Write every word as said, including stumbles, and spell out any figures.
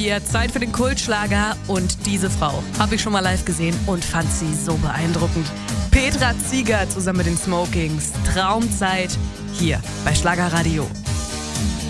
vier, Zeit für den Kultschlager. Und diese Frau habe ich schon mal live gesehen und fand sie so beeindruckend. Petra Zieger zusammen mit den Smokings. Traumzeit hier bei Schlagerradio.